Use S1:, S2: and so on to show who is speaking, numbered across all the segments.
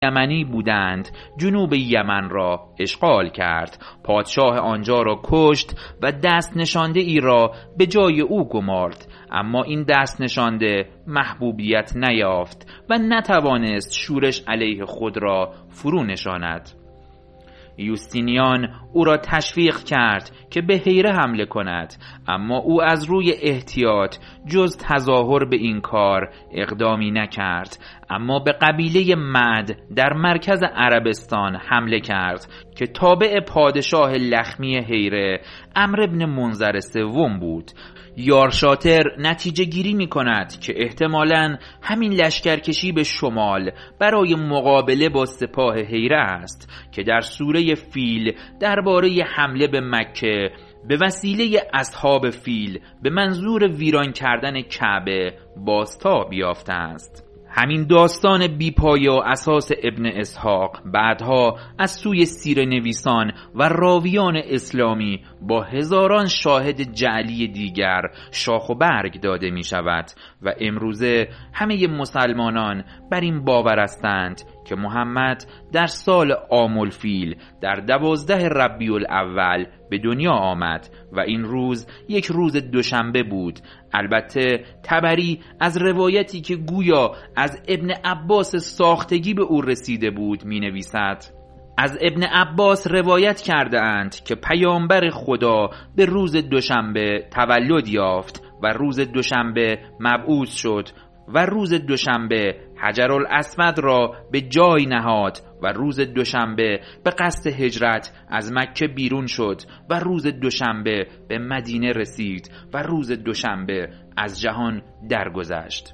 S1: یمنی بودند جنوب یمن را اشغال کرد. پادشاه آنجا را کشت و دست نشانده ای را به جای او گمارد، اما این دست نشانده محبوبیت نیافت و نتوانست شورش علیه خود را فرو نشاند. یوستینیان او را تشویق کرد که به هیره حمله کند، اما او از روی احتیاط جز تظاهر به این کار اقدامی نکرد، اما به قبیله مد در مرکز عربستان حمله کرد که تابع پادشاه لخمی هیره عمرو بن منذر سوم بود. یارشاتر نتیجه گیری می کند که احتمالاً همین لشکرکشی به شمال برای مقابله با سپاه هیره است که در سوره فیل درباره حمله به مکه به وسیله اصحاب فیل به منظور ویران کردن کعبه بازتاب یافته است. همین داستان بیپایه و اساس ابن اسحاق بعدها از سوی سیره نویسان و راویان اسلامی با هزاران شاهد جعلی دیگر شاخ و برگ داده می شود و امروزه همه مسلمانان بر این باور هستند که محمد در سال عام الفیل در 12 ربیع الاول به دنیا آمد و این روز یک روز دوشنبه بود. البته طبری از روایتی که گویا از ابن عباس ساختگی به او رسیده بود می نویسد: از ابن عباس روایت کرده اند که پیامبر خدا به روز دوشنبه تولد یافت و روز دوشنبه مبعوث شد و روز دوشنبه حجر الاسود را به جای نهاد و روز دوشنبه به قصد هجرت از مکه بیرون شد و روز دوشنبه به مدینه رسید و روز دوشنبه از جهان درگذشت.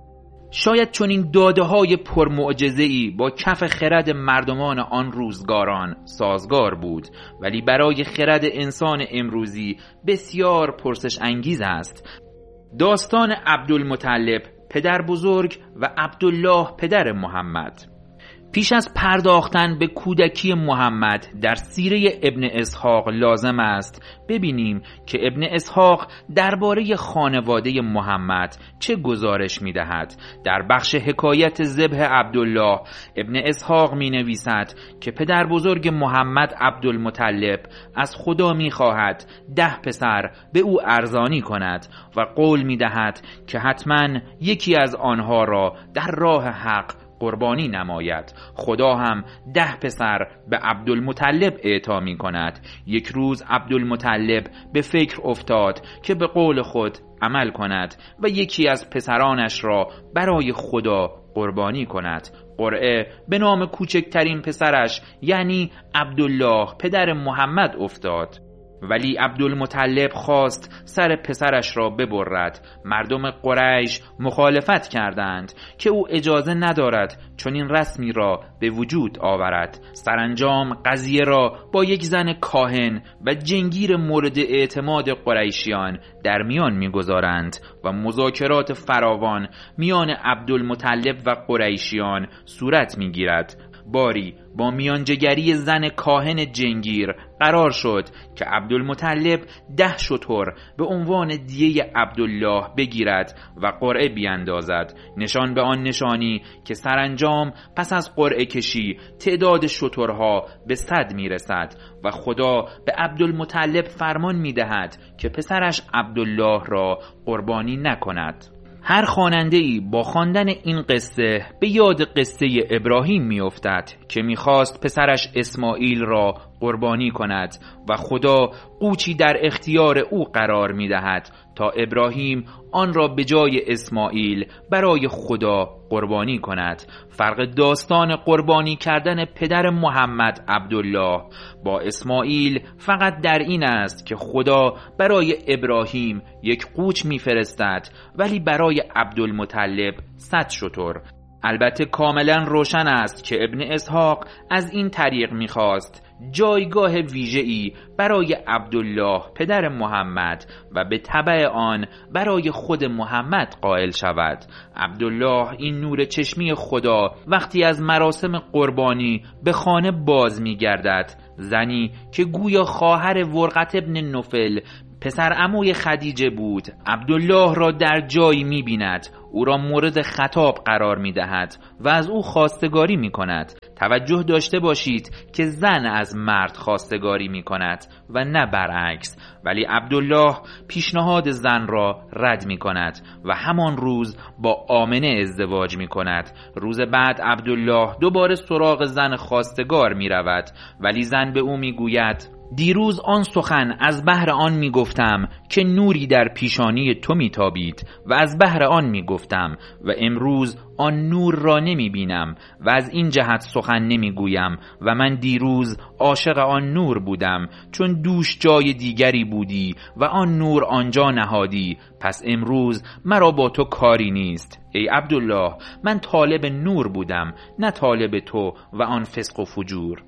S1: شاید چنین داده‌های پرمعجزه‌ای با کف خرد مردمان آن روزگاران سازگار بود، ولی برای خرد انسان امروزی بسیار پرسش انگیز است. داستان عبدالمطلب پدر بزرگ و عبدالله پدر محمد. پیش از پرداختن به کودکی محمد در سیره ابن اسحاق لازم است ببینیم که ابن اسحاق درباره خانواده محمد چه گزارش می دهد. در بخش حکایت ذبح عبدالله ابن اسحاق می نویسد که پدر بزرگ محمد عبدالمطلب از خدا می خواهد 10 پسر به او ارزانی کند و قول می دهد که حتما یکی از آنها را در راه حق قربانی نماید. خدا هم 10 پسر به عبدالمطلب اعطا می کند. یک روز عبدالمطلب به فکر افتاد که به قول خود عمل کند و یکی از پسرانش را برای خدا قربانی کند. قرعه به نام کوچکترین پسرش یعنی عبدالله پدر محمد افتاد، ولی عبدالمطلب خواست سر پسرش را ببرد. مردم قریش مخالفت کردند که او اجازه ندارد چون این رسمی را به وجود آورد. سرانجام قضیه را با یک زن کاهن و جنگیر مورد اعتماد قریشیان در میان میگذارند و مذاکرات فراوان میان عبدالمطلب و قریشیان صورت میگیرد. باری با میانجگری زن کاهن جنگیر قرار شد که عبدالمطلب 10 شتر به عنوان دیه عبدالله بگیرد و قرعه بیاندازد، نشان به آن نشانی که سرانجام پس از قرعه کشی تعداد شترها به 100 میرسد و خدا به عبدالمطلب فرمان میدهد که پسرش عبدالله را قربانی نکند. هر خواننده‌ای با خواندن این قصه به یاد قصه ابراهیم می‌افتد که می‌خواست پسرش اسماعیل را قربانی کند و خدا قوچی در اختیار او قرار می‌دهد تا ابراهیم آن را به جای اسماعیل برای خدا قربانی کند. فرق داستان قربانی کردن پدر محمد عبدالله با اسماعیل فقط در این است که خدا برای ابراهیم یک قوچ می‌فرستد ولی برای عبدالمطلب 100 شتر. البته کاملا روشن است که ابن اسحاق از این طریق می‌خواست جایگاه ویژه‌ای برای عبدالله پدر محمد و به تبع آن برای خود محمد قائل شود. عبدالله این نور چشمی خدا وقتی از مراسم قربانی به خانه باز می‌گردد، زنی که گویا خواهر ورقت ابن نوفل پسر عموی خدیجه بود عبدالله را در جایی می‌بیند. او را مورد خطاب قرار می دهد و از او خواستگاری می کند. توجه داشته باشید که زن از مرد خواستگاری می کند و نه برعکس، ولی عبدالله پیشنهاد زن را رد می کند و همان روز با آمنه ازدواج می کند. روز بعد عبدالله دوباره سراغ زن خواستگار می رود، ولی زن به او می گوید دیروز آن سخن از بهر آن می گفتم که نوری در پیشانی تو می تابید و از بهر آن می گفتم و امروز آن نور را نمی بینم و از این جهت سخن نمی گویم و من دیروز عاشق آن نور بودم چون دوش جای دیگری بودی و آن نور آنجا نهادی، پس امروز مرا با تو کاری نیست. ای عبدالله، من طالب نور بودم نه طالب تو و آن فسق و فجور.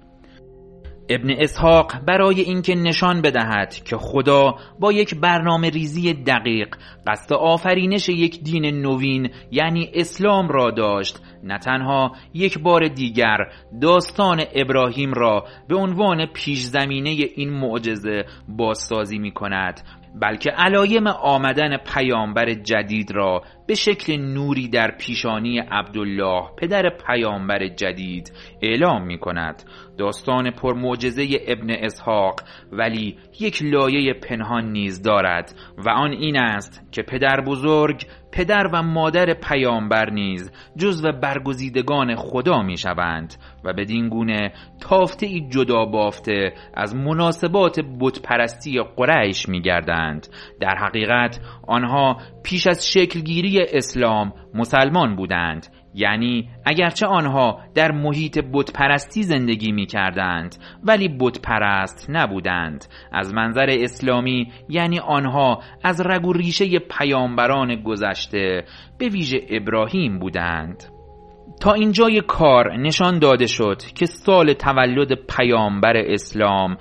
S1: ابن اسحاق برای اینکه نشان بدهد که خدا با یک برنامه ریزی دقیق قصد آفرینش یک دین نوین یعنی اسلام را داشت، نه تنها یک بار دیگر داستان ابراهیم را به عنوان پیش زمینه این معجزه بازسازی می کند، بلکه علایم آمدن پیامبر جدید را به شکل نوری در پیشانی عبدالله پدر پیامبر جدید اعلام می کند. داستان پرمعجزه ابن اسحاق ولی یک لایه پنهان نیز دارد و آن این است که پدر بزرگ، پدر و مادر پیامبر نیز جزو برگزیدگان خدا می شوند و بدین گونه تافته‌ای جدا بافته از مناسبات بتپرستی قریش می گردند. در حقیقت آنها پیش از شکلگیری اسلام مسلمان بودند، یعنی اگرچه آنها در محیط بتپرستی زندگی می کردند ولی بتپرست نبودند. از منظر اسلامی یعنی آنها از رگ و ریشه پیامبران گذشته به ویژه ابراهیم بودند. تا اینجای کار نشان داده شد که سال تولد پیامبر اسلام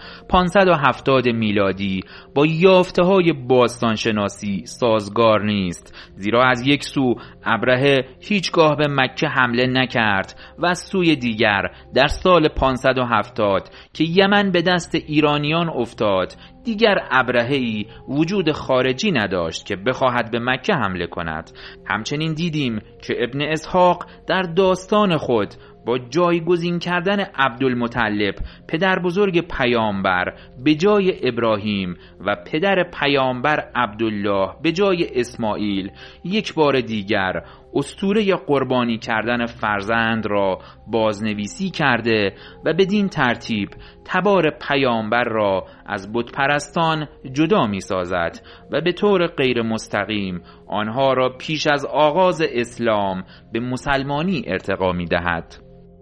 S1: 570 میلادی با یافته‌های باستانشناسی سازگار نیست، زیرا از یک سو ابرهه هیچگاه به مکه حمله نکرد و از سوی دیگر در سال 570 که یمن به دست ایرانیان افتاد دیگر ابرهه‌ای وجود خارجی نداشت که بخواهد به مکه حمله کند. همچنین دیدیم که ابن اسحاق در داستان خود با جایگزین کردن عبدالمطلب پدر بزرگ پیامبر به جای ابراهیم و پدر پیامبر عبدالله به جای اسماعیل یک بار دیگر اسطوره قربانی کردن فرزند را بازنویسی کرده و بدین ترتیب تبار پیامبر را از بتپرستان جدا می سازد و به طور غیر مستقیم آنها را پیش از آغاز اسلام به مسلمانی ارتقا می دهد.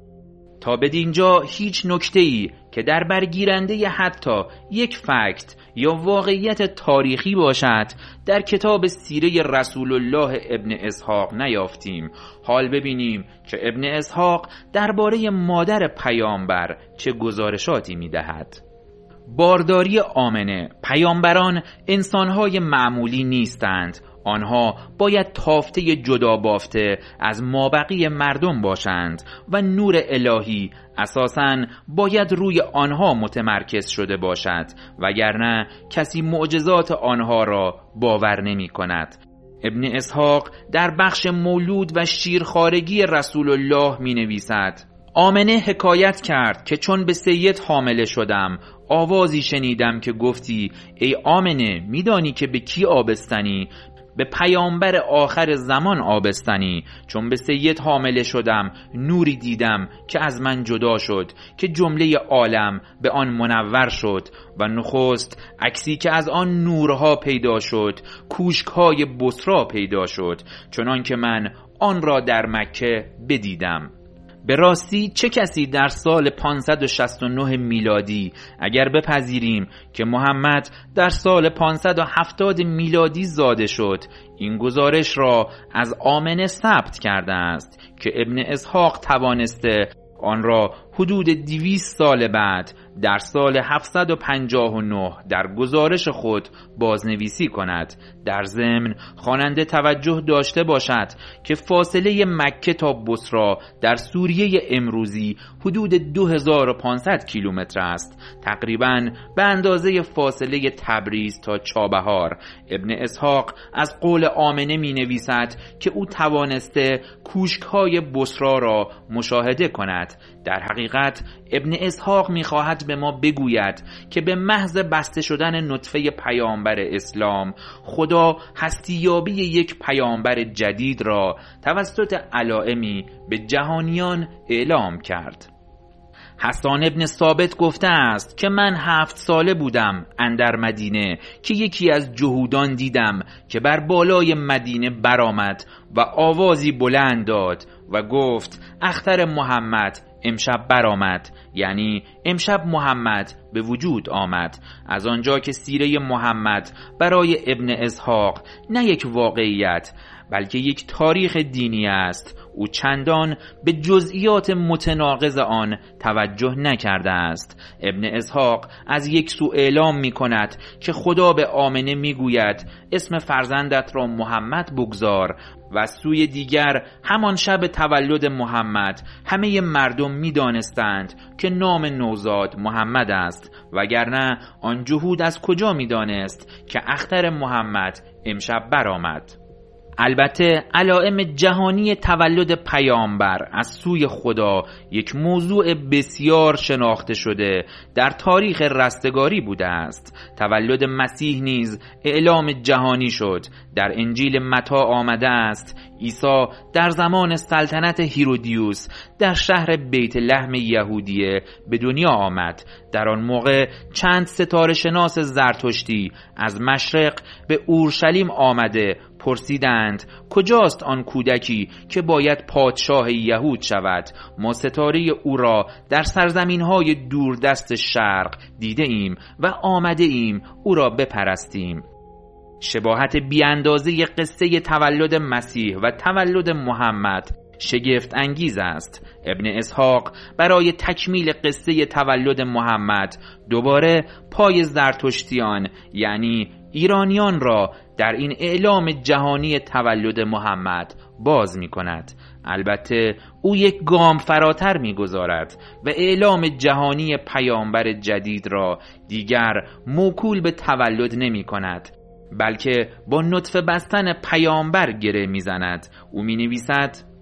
S1: تا بدینجا هیچ نکته‌ای که در برگیرنده حتی یک فکت یا واقعیت تاریخی باشد در کتاب سیره رسول الله ابن اسحاق نیافتیم. حال ببینیم که ابن اسحاق درباره مادر پیامبر چه گزارشاتی می‌دهد. بارداری آمنه: پیامبران انسان‌های معمولی نیستند. آنها باید تافته جدا بافته از مابقی مردم باشند و نور الهی اساساً باید روی آنها متمرکز شده باشد، وگرنه کسی معجزات آنها را باور نمی کند. ابن اسحاق در بخش مولود و شیرخوارگی رسول الله می نویسد: آمنه حکایت کرد که چون به سید حامله شدم آوازی شنیدم که گفتی ای آمنه، میدانی که به کی آبستنی؟ به پیامبر آخر زمان آبستنی. چون به سید حامله شدم نوری دیدم که از من جدا شد که جمله عالم به آن منور شد و نخست عکسی که از آن نورها پیدا شد کوشک‌های بصرا پیدا شد، چنان که من آن را در مکه بدیدم. به راستی چه کسی در سال 569 میلادی اگر بپذیریم که محمد در سال 570 میلادی زاده شد این گزارش را از آمنه ثبت کرده است که ابن اسحاق توانسته آن را حدود 200 سال بعد در سال 759 در گزارش خود بازنویسی کند. در ضمن خواننده توجه داشته باشد که فاصله مکه تا بصری در سوریه امروزی حدود 2500 کیلومتر است، تقریباً به اندازه فاصله تبریز تا چابهار. ابن اسحاق از قول آمنه می نویسد که او توانسته کوشک‌های بصری را مشاهده کند. در حقیقت ابن اسحاق می خواهد به ما بگوید که به محض بسته شدن نطفه پیامبر اسلام، خدا هستیابی یک پیامبر جدید را توسط علائمی به جهانیان اعلام کرد. حسان ابن ثابت گفته است که من 7 ساله بودم اندر مدینه که یکی از جهودان دیدم که بر بالای مدینه برآمد و آوازی بلند داد و گفت اختر محمد امشب برآمد، یعنی امشب محمد به وجود آمد. از آنجا که سیره محمد برای ابن اسحاق نه یک واقعیت بلکه یک تاریخ دینی است، او چندان به جزئیات متناقض آن توجه نکرده است. ابن اسحاق از یک سو اعلام می کند که خدا به آمنه می گوید اسم فرزندت را محمد بگذار و از سوی دیگر همان شب تولد محمد همه مردم می دانستند که نام نوزاد محمد است، وگرنه آن جهود از کجا می دانست که اختر محمد امشب برآمد. البته علائم جهانی تولد پیامبر از سوی خدا یک موضوع بسیار شناخته شده در تاریخ رستگاری بوده است. تولد مسیح نیز اعلام جهانی شد. در انجیل متی آمده است عیسی در زمان سلطنت هیرودیوس در شهر بیت لحم یهودیه به دنیا آمد. در آن موقع چند ستاره شناس زرتشتی از مشرق به اورشلیم آمده پرسیدند کجاست آن کودکی که باید پادشاه یهود شود؟ ما ستاره او را در سرزمین‌های دوردست شرق دیده ایم و آمده ایم او را بپرستیم. شباهت بیاندازه قصه تولد مسیح و تولد محمد شگفت انگیز است. ابن اسحاق برای تکمیل قصه تولد محمد دوباره پای زرتشتیان یعنی ایرانیان را در این اعلام جهانی تولد محمد باز می کند. البته او یک گام فراتر می گذارد و اعلام جهانی پیامبر جدید را دیگر موکول به تولد نمی کند، بلکه با نطفه بستن پیامبر گره می زند. او می نویسد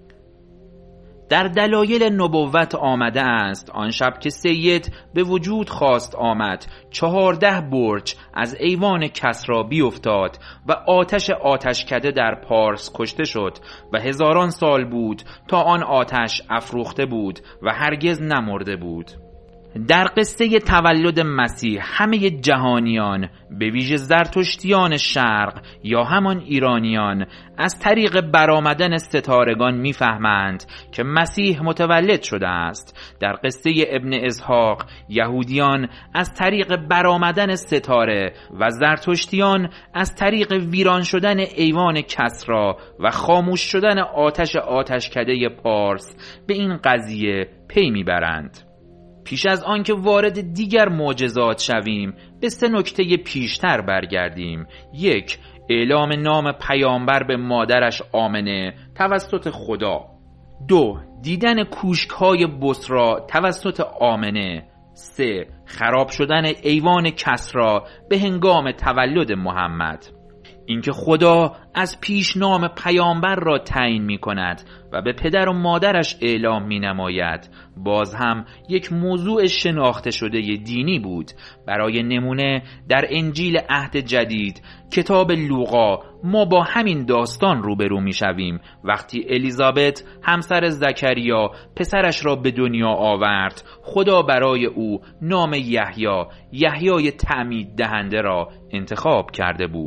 S1: در دلایل نبوت آمده است آن شب که سید به وجود خواست آمد 14 برج از ایوان کسری بیفتاد و آتشکده در پارس کشته شد و هزاران سال بود تا آن آتش افروخته بود و هرگز نمرده بود. در قصه تولد مسیح همه جهانیان به ویژه زرتشتیان شرق یا همان ایرانیان از طریق برآمدن ستارگان میفهمند که مسیح متولد شده است. در قصه ابن اسحاق یهودیان از طریق برآمدن ستاره و زرتشتیان از طریق ویران شدن ایوان کسری و خاموش شدن آتشکده پارس به این قضیه پی میبرند. پیش از آن که وارد دیگر معجزات شویم به 3 نکته پیشتر برگردیم. 1. اعلام نام پیامبر به مادرش آمنه توسط خدا. 2. دیدن کوشک‌های بصری توسط آمنه. 3. خراب شدن ایوان کسری به هنگام تولد محمد. اینکه خدا از پیش نام پیامبر را تعیین می کند و به پدر و مادرش اعلام می نماید باز هم یک موضوع شناخته شده دینی بود. برای نمونه در انجیل عهد جدید کتاب لوقا ما با همین داستان روبرو می شویم. وقتی الیزابت همسر زکریا پسرش را به دنیا آورد خدا برای او نام یحیی تعمید دهنده را انتخاب کرده بود.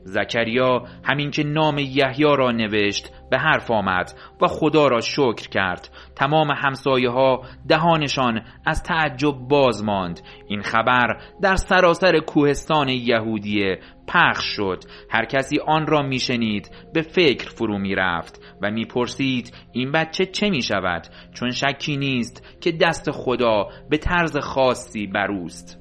S1: زکریا همین که نام یحیی را نوشت به حرف آمد و خدا را شکر کرد. تمام همسایه ها دهانشان از تعجب باز ماند. این خبر در سراسر کوهستان یهودیه پخش شد. هر کسی آن را میشنید به فکر فرو میرفت و میپرسید این بچه چه میشود، چون شکی نیست که دست خدا به طرز خاصی بر اوست.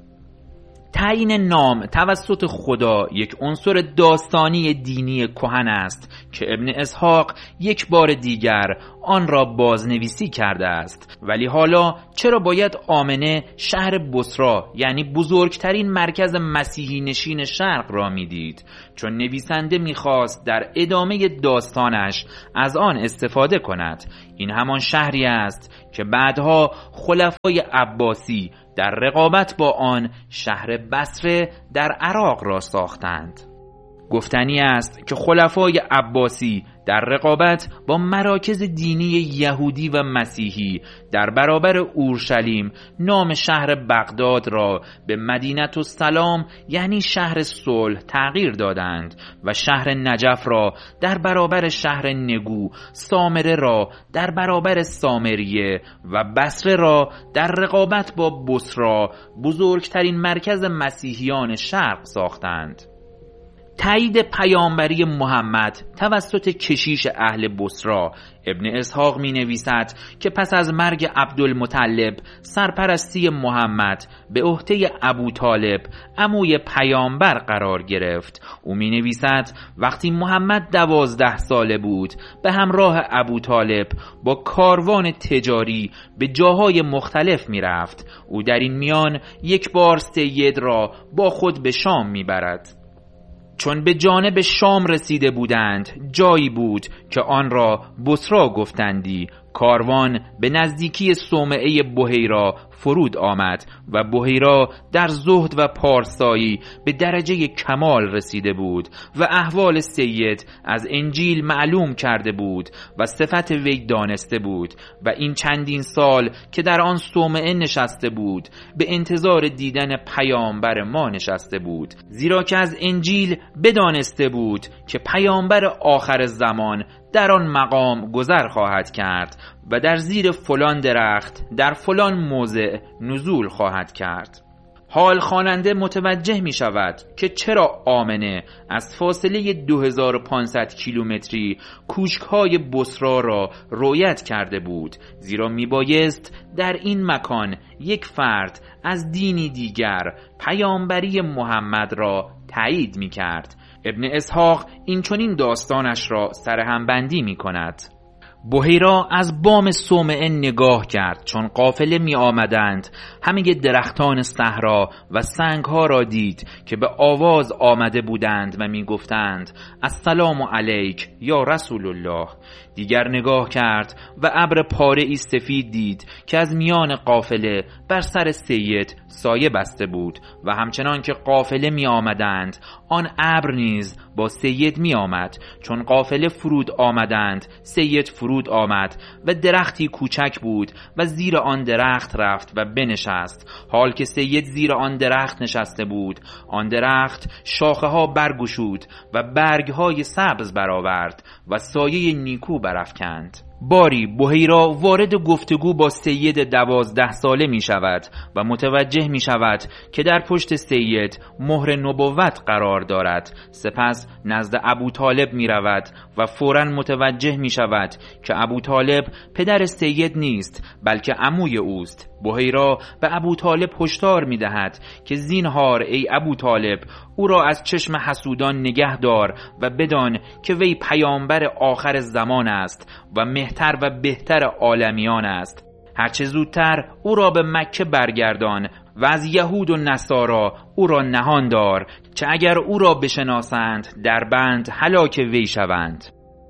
S1: تعیین نام توسط خدا یک عنصر داستانی دینی کهن است که ابن اسحاق یک بار دیگر آن را بازنویسی کرده است. ولی حالا چرا باید آمنه شهر بصری یعنی بزرگترین مرکز مسیحی نشین شرق را میدید؟ چون نویسنده میخواست در ادامه داستانش از آن استفاده کند. این همان شهری است که بعدها خلفای عباسی در رقابت با آن شهر بصره در عراق را ساختند. گفتنی است که خلفای عباسی در رقابت با مراکز دینی یهودی و مسیحی در برابر اورشلیم نام شهر بغداد را به مدینه السلام یعنی شهر صلح تغییر دادند و شهر نجف را در برابر شهر نگو، سامره را در برابر سامریه و بصره را در رقابت با بصری بزرگترین مرکز مسیحیان شرق ساختند. تایید پیامبری محمد توسط کشیش اهل بصری، ابن اسحاق می نویسد که پس از مرگ عبدالمطلب سرپرستی محمد به عهده ابوطالب عموی پیامبر قرار گرفت. او می نویسد وقتی محمد 12 ساله بود به همراه ابوطالب با کاروان تجاری به جاهای مختلف می رفت. او در این میان یک بار سید را با خود به شام می برد. چون به جانب شام رسیده بودند جایی بود که آن را بصری گفتندی. کاروان به نزدیکی صومعه بحیرا فرود آمد و بحیرا در زهد و پارسایی به درجه کمال رسیده بود و احوال سید از انجیل معلوم کرده بود و صفت وی دانسته بود و این چندین سال که در آن صومعه نشسته بود به انتظار دیدن پیامبر ما نشسته بود، زیرا که از انجیل بدانسته بود که پیامبر آخر زمان در آن مقام گذر خواهد کرد و در زیر فلان درخت در فلان موضع نزول خواهد کرد. حال خواننده متوجه می شود که چرا آمنه از فاصله 2500 کیلومتری کوشک‌های بصری را رؤیت کرده بود، زیرا می بایست در این مکان یک فرد از دینی دیگر پیامبری محمد را تایید می کرد. ابن اسحاق این چنین داستانش را سرهم بندی می کند. بحیرا از بام صومعه نگاه کرد. چون قافله می آمدند همه درختان صحرا و سنگ ها را دید که به آواز آمده بودند و می گفتند السلام علیک یا رسول الله. دیگر نگاه کرد و ابر پاره ای سفید دید که از میان قافله بر سر سید سایه بسته بود و همچنان که قافله می آمدند آن ابر نیز با سید می آمد. چون قافله فرود آمدند سید فرود آمد و درختی کوچک بود و زیر آن درخت رفت و بنشست. حال که سید زیر آن درخت نشسته بود آن درخت شاخه ها برگشود و برگ های سبز برآورد و سایه نیکو برافکند. باری بحیرا وارد گفتگو با سید 12 ساله می شود و متوجه می شود که در پشت سید مهر نبوت قرار دارد. سپس نزد ابوطالب می رود و فوراً متوجه می شود که ابوطالب پدر سید نیست بلکه عموی اوست. بحیرا به ابوطالب هشدار می دهد که زینهار ای ابوطالب او را از چشم حسودان نگه دار و بدان که وی پیامبر آخر زمان است و مهتر و بهتر عالمیان است. هرچه زودتر او را به مکه برگردان و از یهود و نصارا او را نهان دار، چه اگر او را بشناسند در بند هلاک وی شوند.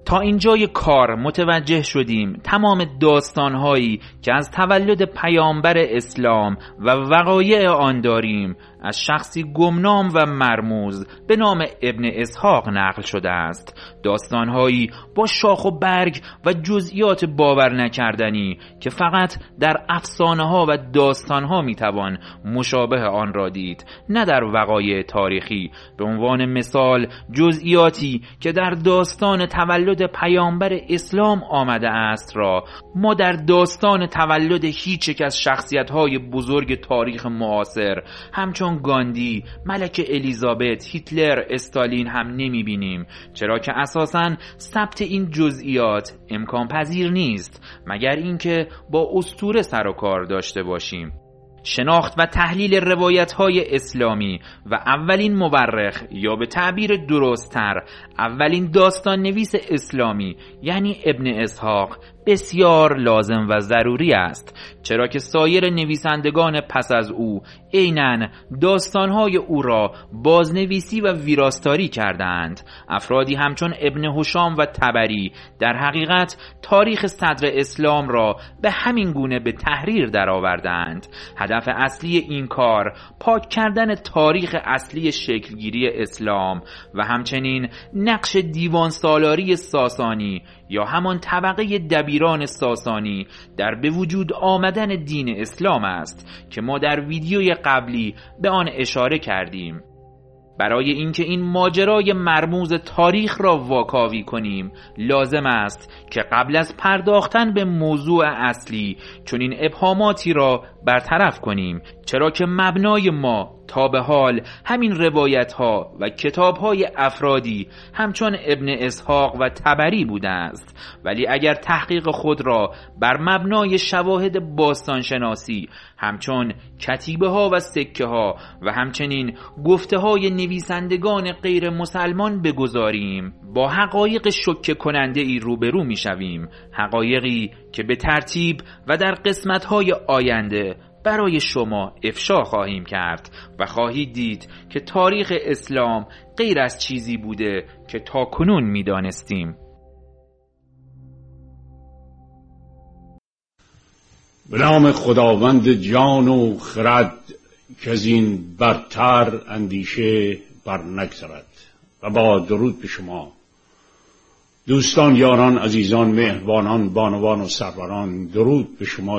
S1: تا اینجای کار متوجه شدیم تمام داستانهایی که از تولد پیامبر اسلام و وقایع آن داریم از شخصی گمنام و مرموز به نام ابن اسحاق نقل شده است. داستانهایی با شاخ و برگ و جزئیات باور نکردنی که فقط در افسانه ها و داستان ها میتوان مشابه آن را دید، نه در وقایع تاریخی. به عنوان مثال جزئیاتی که در داستان تولد پیامبر اسلام آمده است را ما در داستان تولد هیچ یک از شخصیت های بزرگ تاریخ معاصر همچون گاندی، ملکه الیزابت، هیتلر، استالین هم نمی بینیم، چرا که اساساً ثبت این جزئیات امکان پذیر نیست مگر اینکه با اسطوره سر و کار داشته باشیم. شناخت و تحلیل روایت‌های اسلامی و اولین مورخ یا به تعبیر درست‌تر اولین داستان نویس اسلامی یعنی ابن اسحاق بسیار لازم و ضروری است، چرا که سایر نویسندگان پس از او عیناً داستانهای او را بازنویسی و ویراستاری کردند. افرادی همچون ابن هشام و طبری در حقیقت تاریخ صدر اسلام را به همین گونه به تحریر درآوردند. هدف اصلی این کار پاک کردن تاریخ اصلی شکلگیری اسلام و همچنین نقش دیوان سالاری ساسانی یا همان طبقه دبیران ساسانی در به وجود آمدن دین اسلام است که ما در ویدیوی قبلی به آن اشاره کردیم. برای اینکه این ماجرای مرموز تاریخ را واکاوی کنیم لازم است که قبل از پرداختن به موضوع اصلی چنین ابهاماتی را برطرف کنیم، چرا که مبنای ما تا به حال همین روایت ها و کتاب های افرادی همچون ابن اسحاق و طبری بوده است. ولی اگر تحقیق خود را بر مبنای شواهد باستانشناسی همچون کتیبه ها و سکه ها و همچنین گفته های نویسندگان غیر مسلمان بگذاریم با حقایق شوکه کننده ای روبرو می شویم، حقایقی که به ترتیب و در قسمت های آینده برای شما افشا خواهیم کرد و خواهید دید که تاریخ اسلام غیر از چیزی بوده که تا کنون می دانستیم.
S2: به نام خداوند جان و خرد که از این برتر اندیشه بر نگذرد و با درود به شما دوستان، یاران، عزیزان، مهربانان، بانوان و سروران. درود به شما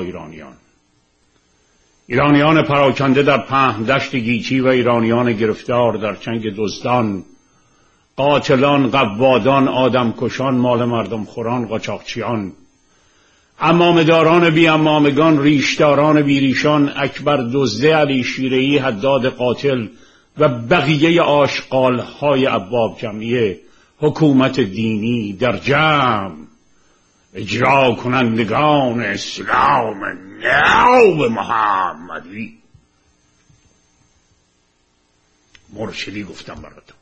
S2: ایرانیان پراکنده در پهن دشت گیتی و ایرانیان گرفتار در چنگ دزدان، قاتلان، قوادان، آدمکشان، مال مردم خوران، قاچاقچیان، عمامه‌داران بی عمامگان، ریشداران بی ریشان، اکبر دزده، علی شیره‌ای، حداد قاتل و بقیه آشغال‌های ابواب جمعیه حکومت دینی در جمع، اجرا کنندگان اسلام نو محمدی. مرشدی گفتم براتون،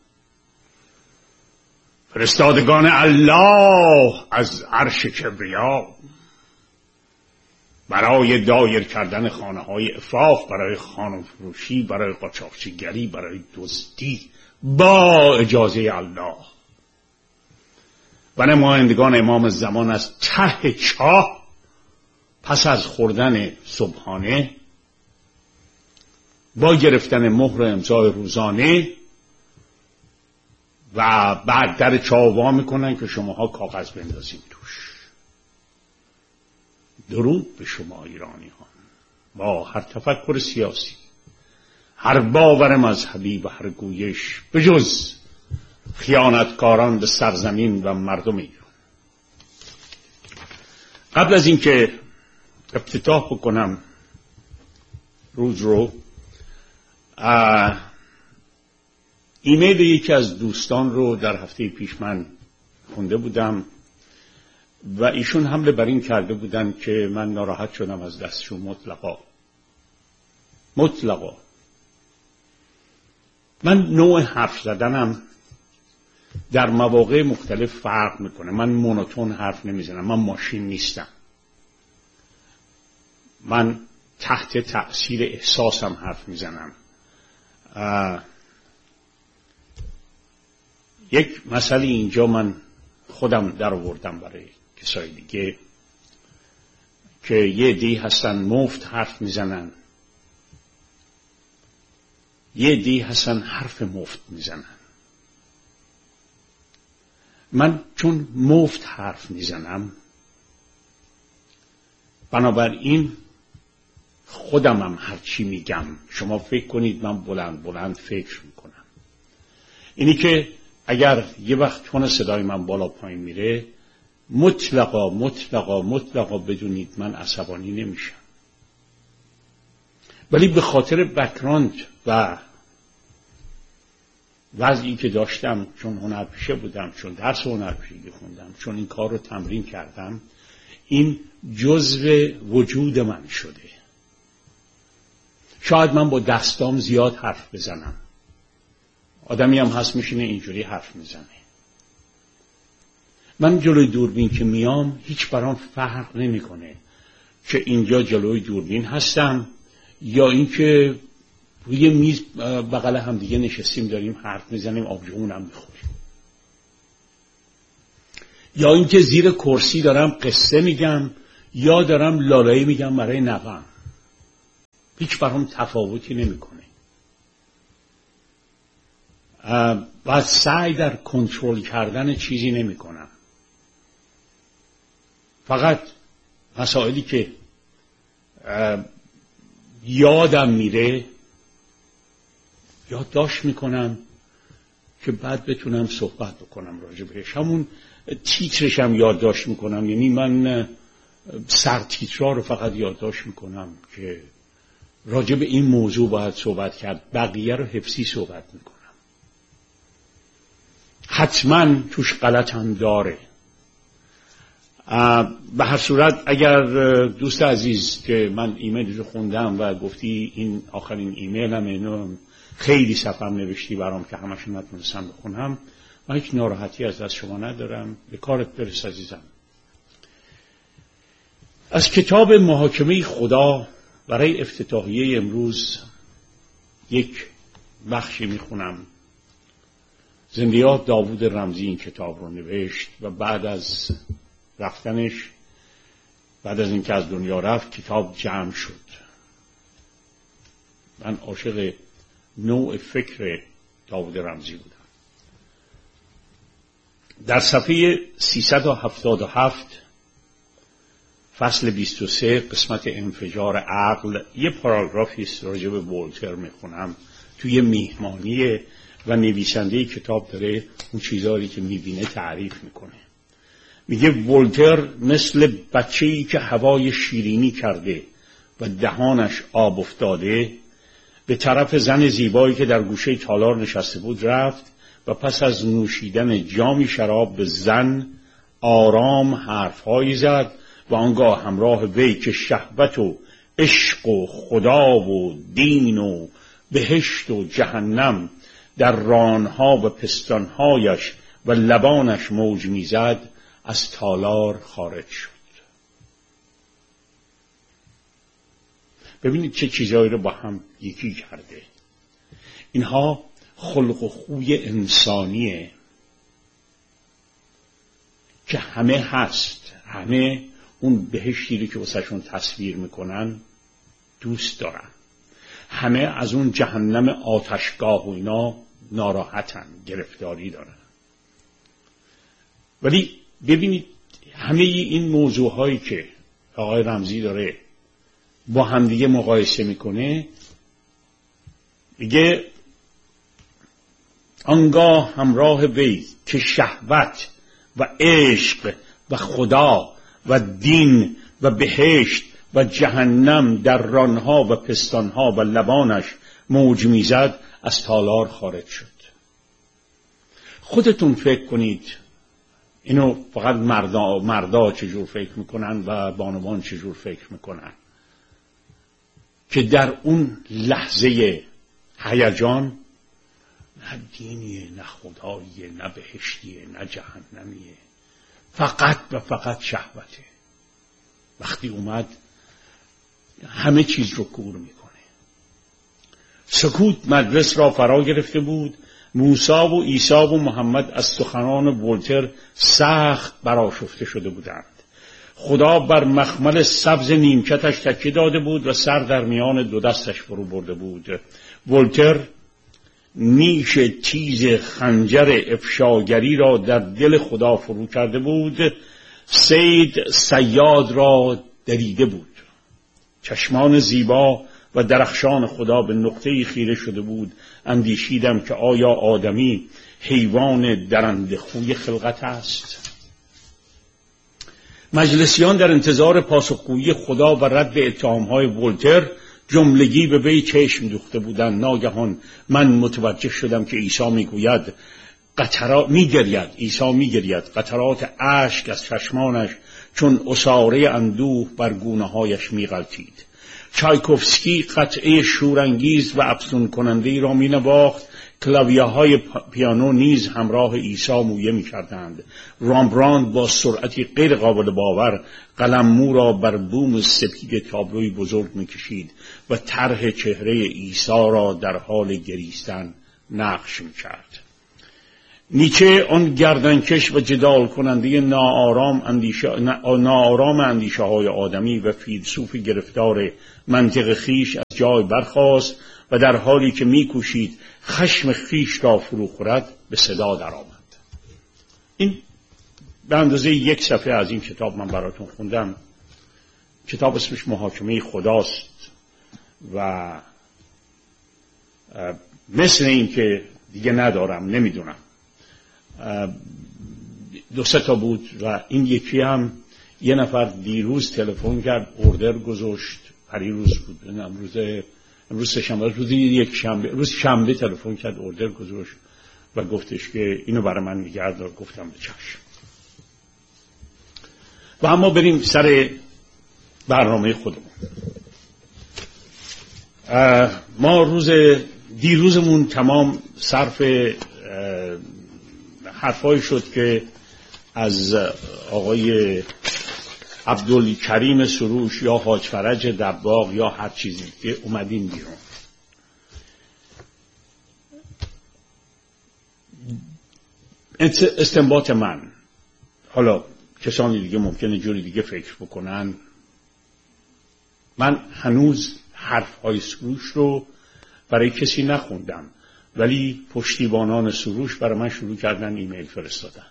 S2: فرستادگان الله از عرش کبریا برای دایر کردن خانه‌های عفاف، برای خانم فروشی، برای قاچاقچیگری، برای دزدی با اجازه الله و نمایندگان امام زمان از ته چاه پس از خوردن صبحانه با گرفتن مهر امضای روزانه و بعد در چاه وا میکنن که شماها کاغذ بندازین توش. درود به شما ایرانیان، با هر تفکر سیاسی، هر باور مذهبی و هر گویش بجز خیانتکاران به سرزمین و مردم ایران. قبل از اینکه افتتاح بکنم روز رو، ایمیل یکی از دوستان رو در هفته پیش من خونده بودم و ایشون حمله بر این کرده بودن که من ناراحت شدم از دستشون. مطلقا من نوع حرف زدنم در مواقع مختلف فرق میکنه. من مونوتون حرف نمیزنم، من ماشین نیستم، من تحت تأثیر احساسم حرف میزنم. یک مسئله اینجا من خودم در آوردم برای کسای دیگه که یه عده‌ای هستن مفت حرف میزنن، یه عده‌ای هستن حرف مفت میزنن. من چون مفت حرف میزنم، بنابراین خودمم هرچی میگم شما فکر کنید من بلند بلند فکر میکنم. اینی که اگر یه وقت تون صدای من بالا پایین میره، مطلقا مطلقا مطلقا بدونید من عصبانی نمیشم، ولی به خاطر بک‌گراند و وضعی که داشتم، چون هنرپیشه بودم، چون درس هنرپیشگی خوندم، چون این کار رو تمرین کردم، این جزو وجود من شده. شاید من با دستام زیاد حرف بزنم، آدمی هم هست میشینه اینجوری حرف میزنه. من جلوی دوربین که میام هیچ برام فرق نمیکنه که اینجا جلوی دوربین هستم یا اینکه روی میز بغل هم دیگه نشستیم داریم حرف میزنیم، آبجومون هم میخوریم، یا اینکه زیر کرسی دارم قصه میگم یا دارم لالایی میگم برای نوام. هیچ برام تفاوتی نمیکنه. و سعی در کنترل کردن چیزی نمیکنم. فقط مسائلی که یادم میره یادداشت میکنم که بعد بتونم صحبت بکنم راجع بهش. همون تیترش هم یادداشت میکنم، یعنی من سرتیترها رو فقط یادداشت میکنم که راجع به این موضوع باید صحبت کرد، بقیه رو حفظی صحبت میکنم. حتما توش غلط هم داره. به هر صورت اگر دوست عزیز که من ایمیل رو خوندم و گفتی این آخرین ایمیل هم اینو خیلی صفم نوشتی برام که همش نتونستم بخونم، من هیچ ناراحتی از دست شما ندارم، به کارت برس عزیزم. از کتاب محاکمه خدا برای افتتاحیه امروز یک بخشی میخونم. زندیات داوود رمزی این کتاب رو نوشت و بعد از رفتنش، بعد از اینکه از دنیا رفت، کتاب جمع شد. من عاشق نوع فکر داوود رمزی بودم. در صفحه 377 فصل 23 قسمت انفجار عقل یه پاراگرافی است راجع به ولتر میخونم. توی میهمانی و نویسنده کتاب داره اون چیزایی که میبینه تعریف میکنه. میگه ولتر مثل بچه‌ای که هوای شیرینی کرده و دهانش آب افتاده به طرف زن زیبایی که در گوشه تالار نشسته بود رفت و پس از نوشیدن جامی شراب به زن آرام حرفهایی زد و آنگاه همراه وی که شهوت و عشق و خدا و دین و بهشت و جهنم در رانها و پستانهایش و لبانش موج میزد از تالار خارج شد. ببینید چه چیزایی رو با هم یکی کرده. اینها خلق و خوی انسانیه که همه هست، همه اون بهشتی رو که واسهشون تصویر میکنن دوست دارن، همه از اون جهنم آتشگاه و اینا ناراحتن، گرفتاری دارن. ولی ببینید همه این موضوع هایی که آقای رمزی داره با همدیگه مقایسه میکنه، میگه آنگاه همراه وی که شهوت و عشق و خدا و دین و بهشت و جهنم در رانها و پستانها و لبانش موج میزد از تالار خارج شد. خودتون فکر کنید، اینو فقط مردا چجور فکر میکنن و بانوان چجور فکر میکنن، که در اون لحظه هیجان نه دینیه، نه خداییه، نه بهشتیه، نه جهنمیه، فقط و فقط شهوته. وقتی اومد همه چیز رو کور میکنه. سکوت مجلس را فرا گرفته بود موسی و عیسی و محمد از سخنان ولتر سخت برآشفته شده بودند. خدا بر مخمل سبز نیمکتش تکیه داده بود و سر در میان دو دستش فرو برده بود. ولتر نیش تیز خنجر افشاگری را در دل خدا فرو کرده بود. سید صیاد را دریده بود. چشمان زیبا و درخشان خدا به نقطه‌ای خیره شده بود. اندیشیدم که آیا آدمی حیوان درنده خوی خلقت است؟ مجلسیان در انتظار پاسخگویی خدا و رد اتهام‌های ولتر جملگی به وی چشم دوخته بودند. ناگهان من متوجه شدم که عیسی میگوید عیسی میگرید. قطرات اشک از چشمانش چون عصاره اندوه بر گونه‌هایش میغلطید. چایکوفسکی قطعه شورانگیز و افسون کننده‌ای را مینواخت. کلاویه‌های پیانو نیز همراه عیسی مویه می‌کردند. رامبراند با سرعتی غیر قابل باور قلممو را بر بوم سپید تابلوی بزرگ می‌کشید و طرح چهره عیسی را در حال گریستن نقش می‌کرد. نیچه آن گردنکش و جدال کننده ناآرام اندیشه های آدمی و فیلسوف گرفتار منطق خیش از جای برخاست و در حالی که میکوشید خشم خیش را فرو خورد به صدا درآمد. این به اندازه 1 صفحه از این کتاب من براتون خوندم. کتاب اسمش محاکمه خداست و مثل این که دیگه ندارم، نمیدونم، 2-3 تا بود و این یکی هم یه نفر دیروز تلفن کرد، اوردر گذاشت، پریروز بود، روز شنبه تلفن کرد، اوردر گذاشت و گفتش که اینو برای من نگه دار. گفتم به چشم. و اما بریم سر برنامه خودمون. ما دیروزمون تمام صرف حرفایی شد که از آقای عبدالکریم سروش یا حاج فرج دباغ یا هر چیزی که اومدین بیرون. استنباط من، حالا کسانی دیگه ممکنه جوری دیگه فکر بکنن، من هنوز حرفهای سروش رو برای کسی نخوندم، ولی پشتیبانان سروش برای من شروع کردن ایمیل فرستادن.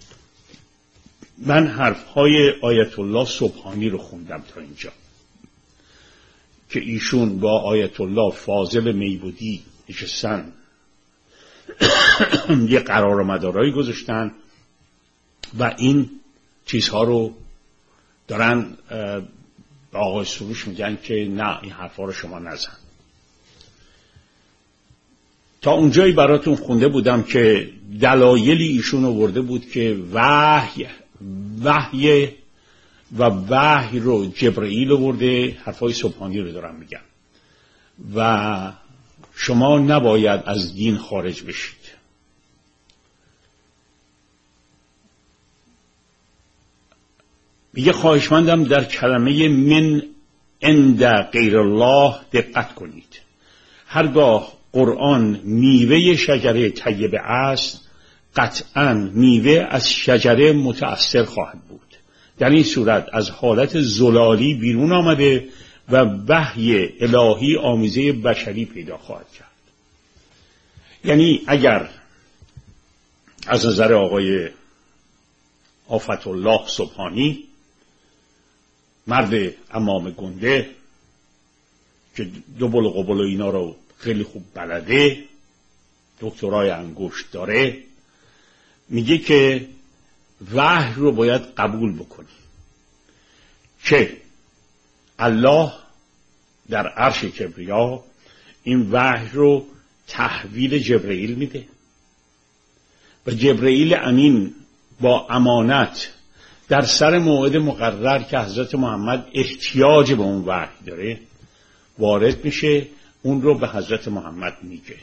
S2: من حرفهای آیت الله سبحانی رو خوندم تا اینجا که ایشون با آیت الله فاضل میبودی نشستن یه قرار مدارایی گذاشتن و این چیزها رو دارن به آقای سروش میگن که نه، این حرفا رو شما نزن. تا اونجایی براتون خونده بودم که دلایلی ایشون آورده بود که وحی رو جبرئیل آورده، حرفای سبحانی رو دارم میگم و شما نباید از دین خارج بشید. میگه خواهشمندم در کلمه من عند غیر الله دقت کنید. هرگاه قرآن میوه شجره طیبه است، قطعاً میوه از شجره متأثر خواهد بود. در این صورت از حالت زلالی بیرون آمده و وحی الهی آمیزه بشری پیدا خواهد کرد. یعنی اگر از نظر آقای آفت الله سبحانی، مرد امام گنده که دوبل و قبل و اینا رو خیلی خوب بلده، دکترای انگشت داره، میگه که وحی رو باید قبول بکنی که الله در عرش کبریا این وحی رو تحویل جبرئیل میده و جبرئیل امین با امانت در سر موعد مقرر که حضرت محمد احتیاج به اون وحی داره وارد میشه، اون رو به حضرت محمد میگه.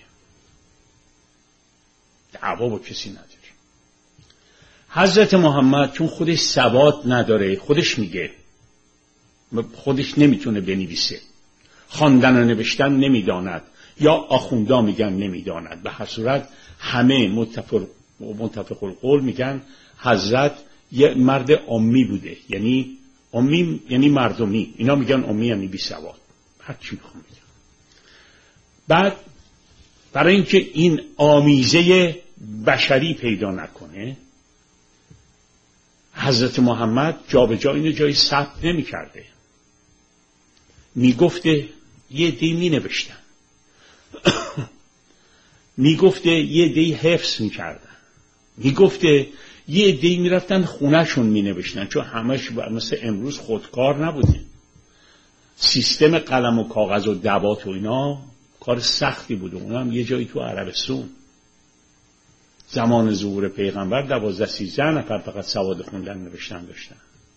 S2: دعوا با کسی نداره. حضرت محمد چون خودش ثبات نداره، خودش میگه، خودش نمیتونه بنویسه، خواندن و نوشتن نمیداند، یا آخوندا میگن نمیداند. به هر صورت همه متفق القول میگن حضرت یه مرد امی بوده، یعنی امی یعنی مردمی، اینا میگن امی یعنی بی سواد، هر چی میخوام بگم. بعد برای اینکه این آمیزه بشری پیدا نکنه، حضرت محمد جا به جا اینو جای ثبت نمی کرده، می گفته یه دی می نوشتن می گفته یه دی حفظ می کردن، می گفته یه دی می رفتن خونهشون می نوشتن، چون همش مثل امروز خودکار نبوده، سیستم قلم و کاغذ و دوات و اینا کار سختی بوده. اونم یه جایی تو عربستان زمان ظهور پیغمبر 12-13 نفر فقط سواد خوندن نوشتن داشتن.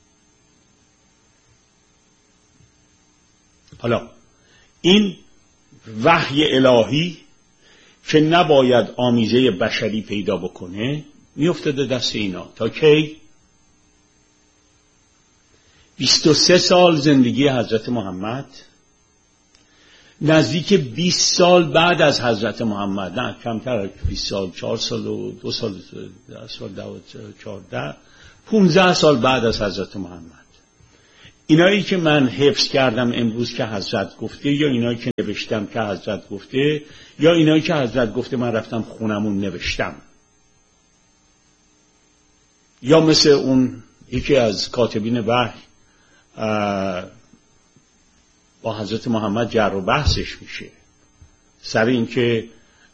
S2: حالا این وحی الهی که نباید آمیزه بشری پیدا بکنه میافتاده دست اینا تا کی؟ 23 سال زندگی حضرت محمد، نزدیک 20 سال بعد از حضرت محمد، نه کمتر، 20 سال، 4 سال و 2 سال، 10 سال، 14 15 سال بعد از حضرت محمد، اینایی که من حفظ کردم امروز که حضرت گفته، یا اینایی که نوشتم که حضرت گفته، یا اینایی که حضرت گفته من رفتم خونمون نوشتم، یا مثل اون یکی از کاتبین وحی با حضرت محمد جر و بحثش میشه سر این که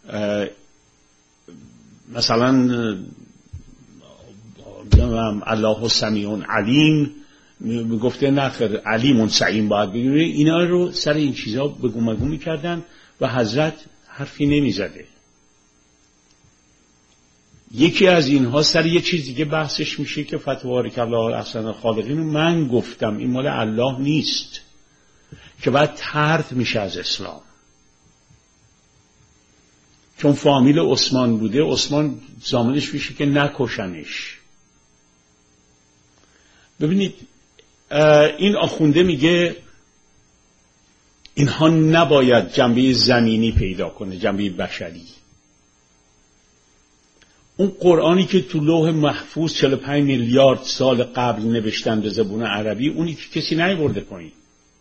S2: مثلا الله سمیع علیم گفته نخیر علیم سعیم باید بگیره، اینا رو سر این چیزا بگو مگو میکردن و حضرت حرفی نمیزده. یکی از اینها سر یه چیز دیگه بحثش میشه که فتواری الله احسن الخالقین من گفتم این مال الله نیست، که بعد طرد میشه از اسلام، چون فامیل عثمان بوده، عثمان زامنش میشه که نکشنش. ببینید این آخونده میگه اینها نباید جنبه زمینی پیدا کنه، جنبه بشری. اون قرآنی که تو لوح محفوظ 45 میلیارد سال قبل نوشتن به زبان عربی، اونی که کسی نیاورده پایین.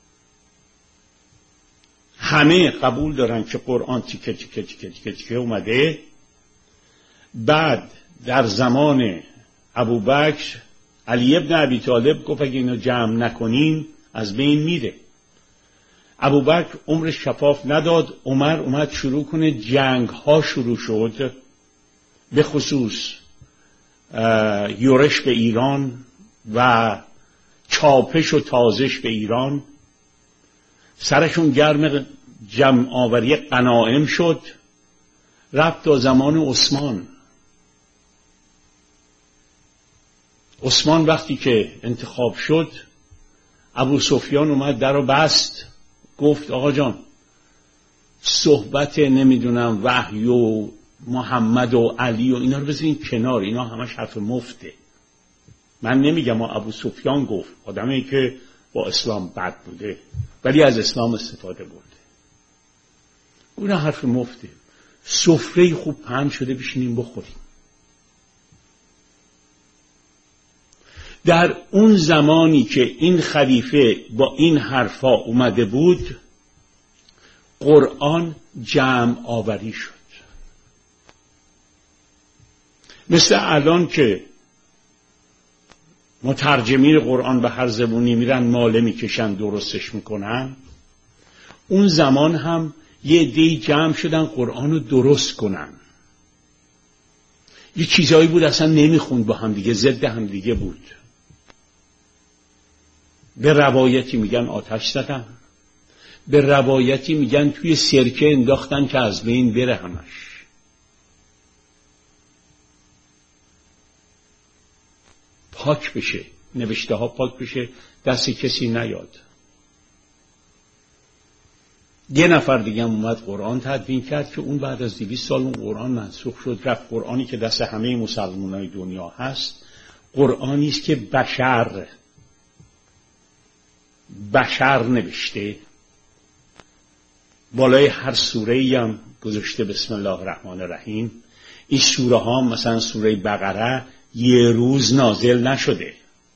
S2: همه قبول دارن که قرآن تیکه تیکه تیکه تیکه تیکه اومده. بعد در زمان ابوبکر علی ابن ابی طالب گفت اگه اینو جمع نکنین از بین میره. ابوبکر عمرش شفاف نداد، عمر اومد شروع کنه، جنگ ها شروع شد، به خصوص یورش به ایران و چاپش و تازش به ایران. سرشون گرم جمع آوری غنایم شد، رفت تا زمان عثمان. عثمان وقتی که انتخاب شد، ابو سفیان اومد در رو بست، گفت آقا جان صحبت نمیدونم وحی و محمد و علی و اینا رو بذارین کنار، اینا همش حرف مفته. من نمیگم ابو سفیان گفت، آدمی که با اسلام بد بوده ولی از اسلام استفاده برده، اون حرف مفته. سفره خوب پهن شده بشینیم بخوریم. در اون زمانی که این خلیفه با این حرفا اومده بود، قرآن جمع آوری شد. مثل الان که مترجمین قرآن به هر زبونی میرن ماله میکشن درستش میکنن، اون زمان هم یه عده‌ای جمع شدن قرآن رو درست کنن. یه چیزایی بود اصلا نمیخوند با هم دیگه، ضد هم دیگه بود. به روایتی میگن آتش زدن، به روایتی میگن توی سرکه انداختن که از بین بره همش. پاک بشه، نوشته ها پاک بشه، دست کسی نیاد. یه نفر دیگه هم اومد قرآن تدوین کرد که اون بعد از 200 سال اون قرآن منسوخ شد، رفت قرآنی که دست همه مسلمانای دنیا هست، قرآنی است که بشر نوشته بالای هر سوره‌ای هم گذاشته بسم الله الرحمن الرحیم. این سوره ها مثلا سوره بقره یه روز نازل نشده،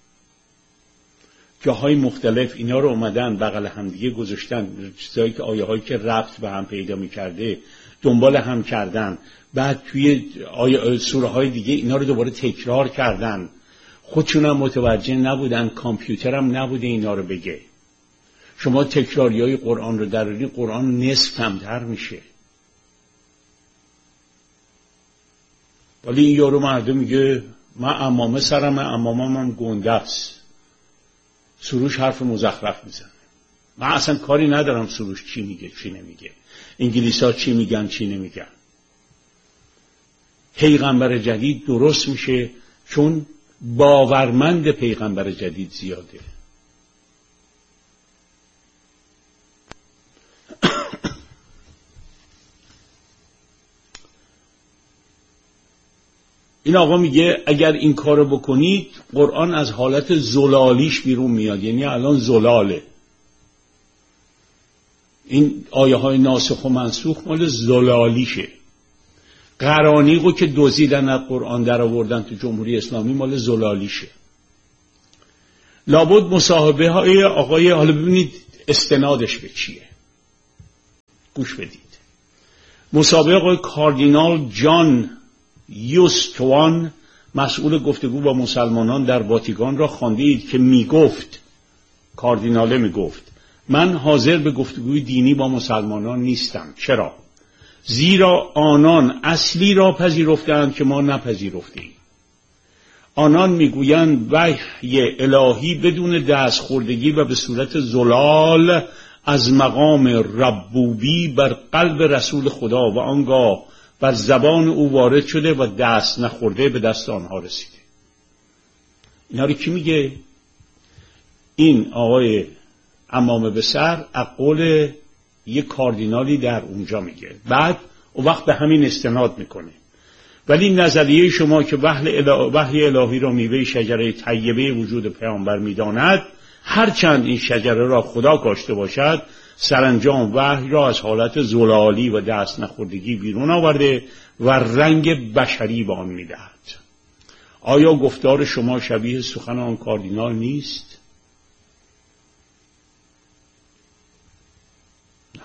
S2: جاهای مختلف اینا رو اومدن بغل هم دیگه گذاشتن، چیزایی که آیه هایی که ربط به هم پیدا می‌کرده دنبال هم کردن، بعد توی سوره های دیگه اینا رو دوباره تکرار کردن. خودشون هم متوجه نبودن، کامپیوتر هم نبوده اینا رو بگه. شما تکراری های قرآن رو دراری، قرآن نصف کمتر میشه. ولی این یارو مردم میگه من عمامه سرم، عمامم هم گنده است، سروش حرف مزخرف میزنه. من اصلا کاری ندارم سروش چی میگه چی نمیگه، انگلیس ها چی میگن چی نمیگن. پیغمبر جدید درست میشه چون باورمند پیغمبر جدید زیاده. این آقا میگه اگر این کارو بکنید قرآن از حالت زلالیش بیرون میاد، یعنی الان زلاله. این آیه های ناسخ و منسوخ مال زلالیشه. قرانیقو که دزدیدن از قرآن در آوردن تو جمهوری اسلامی مال زلالیشه. لابد مصاحبه های آقای، حالا ببینید استنادش به چیه، گوش بدید. مصاحبه آقای کاردینال جان یوستوان، مسئول گفتگو با مسلمانان در واتیکان را خواندید که میگفت، کاردیناله میگفت من حاضر به گفتگوی دینی با مسلمانان نیستم. چرا؟ زیرا آنان اصلی را پذیرفتند که ما نپذیرفتیم. آنان میگویند وحی الهی بدون دستخوردگی و به صورت زلال از مقام ربوبی بر قلب رسول خدا و آنگاه بر زبان او وارد شده و دست نخورده به دست آنها رسیده. اینا رو کی میگه؟ این آقای عمامه به سر اقول یک کاردینالی در اونجا میگه. بعد او وقت به همین استناد میکنه. ولی نظریه شما که وحی الهی را میوه شجره طیبه وجود پیامبر میداند، هرچند این شجره را خدا کاشته باشد، سرانجام وحی را از حالت زلالی و دست نخوردگی بیرون آورده و رنگ بشری به آن میدهد. آیا گفتار شما شبیه سخن آن کاردینال نیست؟ نه.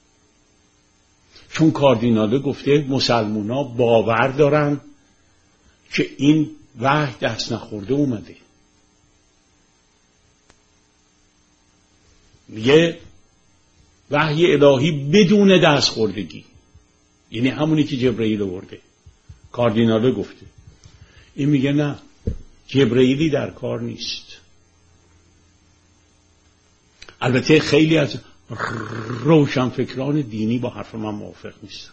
S2: چون کاردیناله گفته مسلمونا باور دارن که این وحی دست نخورده اومده. میگه وحی الهی بدون دستخوردگی، یعنی همونی که جبرئیل آورده. کاردیناله گفته. این میگه نه، جبرئیلی در کار نیست. البته خیلی از روشنفکران دینی با حرف من موافق نیستن.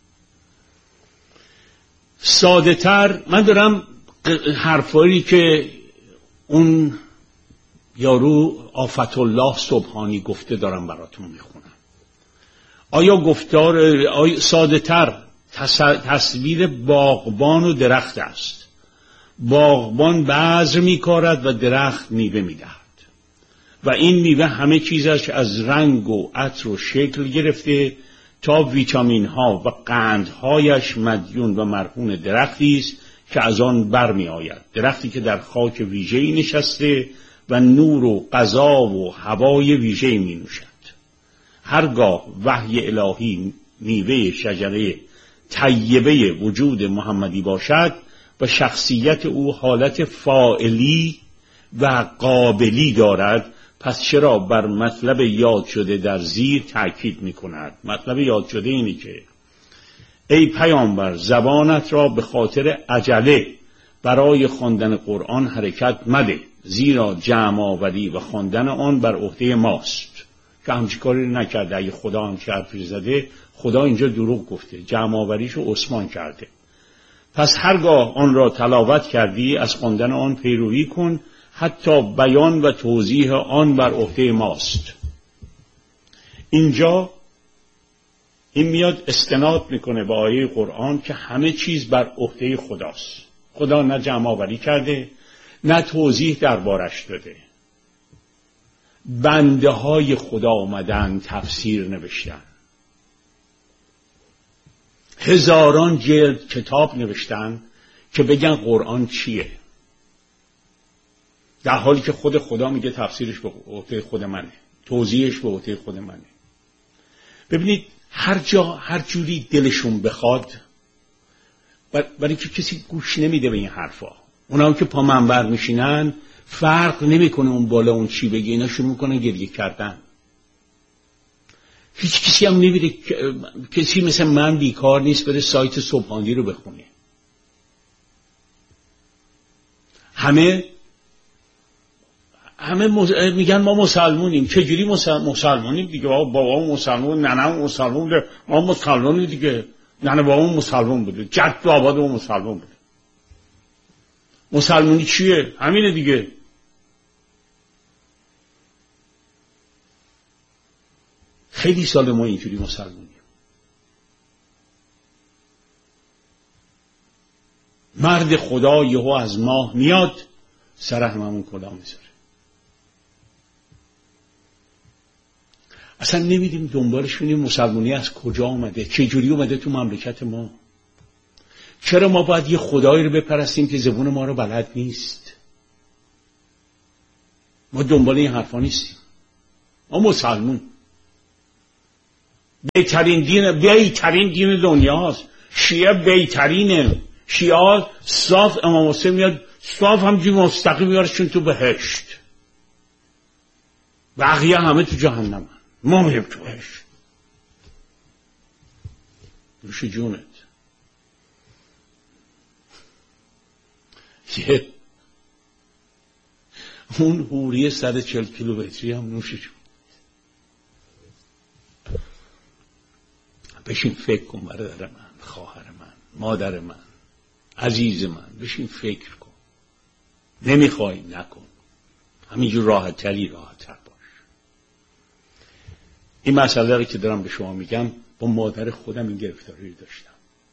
S2: ساده تر من دارم حرفایی که اون یارو آفت الله سبحانی گفته دارم براتون میخونم. آیا گفتار ساده تر تصویر باغبان و درخت است. باغبان بذر میکارد و درخت میوه میدهد و این میوه همه چیزش از رنگ و عطر و شکل گرفته تا ویتامین ها و قندهایش مدیون و مرهون درختی است که از آن برمی آید. درختی که در خاک ویژه‌ای نشسته و نور و غذا و هوای ویژه‌ای می نوشد. هرگاه وحی الهی میوه شجره طیبه وجود محمدی باشد و شخصیت او حالت فاعلی و قابلی دارد، پس چرا بر مطلب یاد شده در زیر تأکید می کند؟ مطلب یاد شده اینی که ای پیامبر زبانت را به خاطر عجله برای خواندن قرآن حرکت مده، زیرا جمع آوری و خواندن آن بر عهده ماست. که همچی کاری نکرده. اگه خدا همچی حرفی زده، خدا اینجا دروغ گفته، جمع آوریشو عثمان کرده. پس هرگاه آن را تلاوت کردی از خواندن آن پیروی کن، حتی بیان و توضیح آن بر عهده ماست. اینجا این میاد استناد میکنه به آیه قرآن که همه چیز بر عهده خداست. خدا نه جمع آوری کرده نه توضیح دربارش داده. بنده های خدا آمدن تفسیر نوشتن. هزاران جلد کتاب نوشتن که بگن قرآن چیه، در حالی که خود خدا میگه تفسیرش به عهده خود منه، توضیحش به عهده خود منه. ببینید هر جا هر جوری دلشون بخواد، برای که کسی گوش نمیده به این حرفا. اونا که پا منبر میشینن فرق نمیکنه اون بالا اون چی بگه، اینا شروع میکنن گریه کردن. هیچ کسی هم نمیره، کسی مثل من بیکار نیست بره سایت صبحانی رو بخونه. همه میگن ما مسلمونیم. چجوری مسلمونیم دیگه؟ بابا مسلمون، ننم مسلمون بوده، ما مسلمونیم دیگه. ننه بابا مسلمون بوده، جد و آباد ما مسلمون بوده. مسلمونی چیه؟ همینه دیگه. خیلی سال ما اینجوری مسلمونیم. مرد خدا یهو از ماه میاد سر هممون کلا میذاره. اصلا نمیدیم دنبالش ببینیم مسلمانی از کجا اومده، چه جوری اومده تو مملکت ما. چرا ما باید یه خدایی رو بپرستیم که زبون ما رو بلد نیست؟ ما دنبال این حرفا نیستیم. ما مسلمون بیترین دین دنیاست. شیعه بیترینه. شیعه صاف امام حسین میاد صاف همجوری مستقیم میارشون تو بهشت، بقیه همه تو جهنم، ما میریم تو بهشت. نوش جونت. اون حوری 140 کیلومتری هم نوش جون. بشین فکر کن برادر من، خواهر من، مادر من، عزیز من، بشین فکر کن. نمیخوای نکن، همینجور راحت تر باش. این مسئله رو که دارم به شما میگم با مادر خودم این گرفتاری رو داشتم.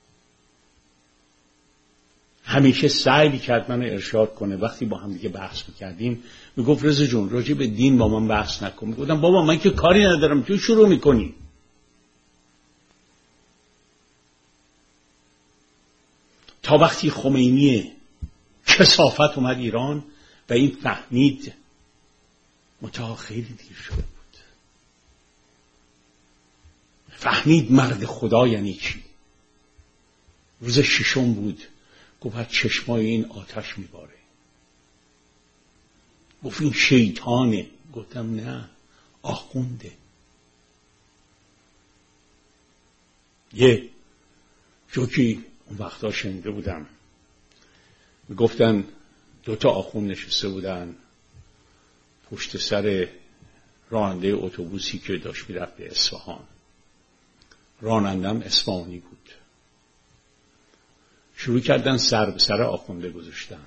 S2: همیشه سعی میکرد منو ارشاد کنه. وقتی با هم دیگه بحث میکردیم میگفت رضا جون راجع به دین با من بحث نکن. میگفتم بابا من که کاری ندارم، تو شروع میکنی. تا وقتی خمینی کثافت اومد ایران و این فهمید، منتها خیلی دیر شده بود، فهمید مرد خدا یعنی چی. روز ششم بود، گفت چشمای این آتش میباره. گفت این شیطانه. گفتم نه، آخونده. یه جوکی اون وقتا شنیده بودم، میگفتن 2 آخوند نشسته بودن پشت سر راننده اتوبوسی که داشت میرفت به اصفهان. رانندم اصفهانی بود. شروع کردن سر به سر آخونده گذاشتن.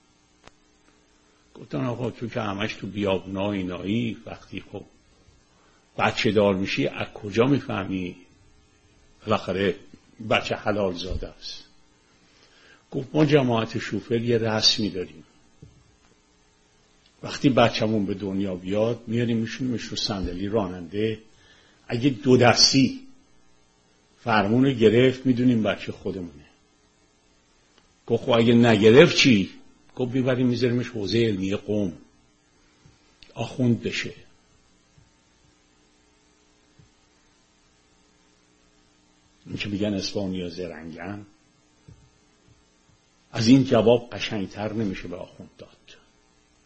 S2: گفتن آقا تو که همش تو بیابونا اینایی، وقتی خب بچه دار میشی از کجا میفهمی بالاخره بچه حلال زاده است؟ گفت ما جماعت شوفر یه رسمی داریم، وقتی بچه‌مون به دنیا بیاد میاریم میشونیمش رو صندلی راننده، اگه 2 دستی فرمون گرفت میدونیم بچه خودمونه. گفت خب اگه نگرفت چی؟ گفت میبریم میذاریمش حوزه علمیه قم آخوند بشه. این که میگن اصفهانی یا زرنگن، از این جواب قشنگتر نمیشه به آخوند داد.